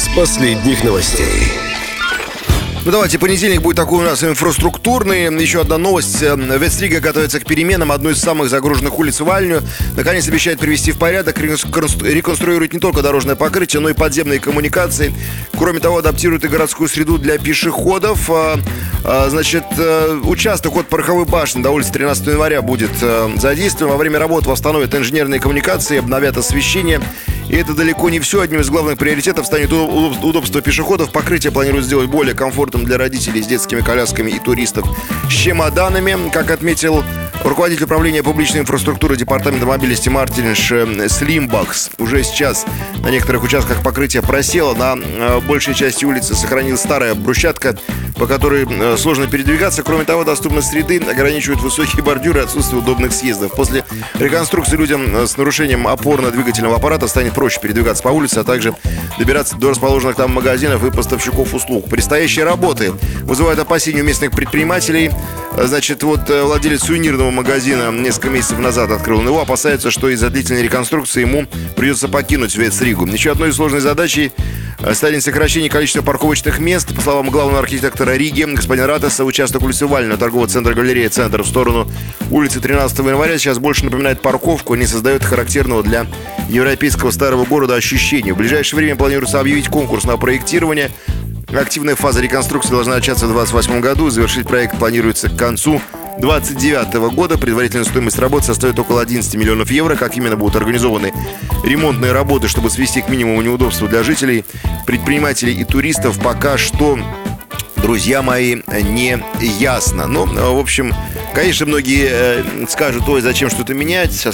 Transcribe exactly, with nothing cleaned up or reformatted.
из последних новостей. Ну давайте, понедельник будет такой у нас инфраструктурный. Еще одна новость. Ветстрига готовится к переменам. Одну из самых загруженных улиц в Вальню наконец обещает привести в порядок, реконструирует не только дорожное покрытие, но и подземные коммуникации. Кроме того, адаптирует и городскую среду для пешеходов. Значит, участок от Пороховой башни до улицы тринадцатого января будет задействован. Во время работ восстановят инженерные коммуникации, обновят освещение. И это далеко не все. Одним из главных приоритетов станет удобство пешеходов. Покрытие планируют сделать более комфортным для родителей с детскими колясками и туристов с чемоданами. Как отметил руководитель управления публичной инфраструктуры департамента мобильности Мартин Слимбахс, уже сейчас на некоторых участках покрытие просело. На большей части улицы сохранилась старая брусчатка, по которой сложно передвигаться. Кроме того, доступность среды ограничивают высокие бордюры и отсутствие удобных съездов. После реконструкции людям с нарушением опорно-двигательного аппарата станет проще передвигаться по улице, а также добираться до расположенных там магазинов и поставщиков услуг. Предстоящие работы вызывают опасения у местных предпринимателей. Значит, вот владелец сувенирного магазина несколько месяцев назад открыл его. Опасается, что из-за длительной реконструкции ему придется покинуть Ветсригу. Еще одной сложной задачей станет сокращение количества парковочных мест. По словам главного архитектора Риги, господина Ратеса, участок улицы Вальна, торгового центра галерея «Центр» в сторону улицы тринадцатого января сейчас больше напоминает парковку, не создает характерного для европейского старого города ощущения. В ближайшее время планируется объявить конкурс на проектирование. Активная фаза реконструкции должна начаться в двадцать восьмом году. Завершить проект планируется к концу двадцать девятого года. Предварительная стоимость работы составит около одиннадцать миллионов евро. Как именно будут организованы ремонтные работы, чтобы свести к минимуму неудобства для жителей, предпринимателей и туристов, пока что, друзья мои, не ясно. Ну, в общем, конечно, многие скажут: ой, зачем что-то менять?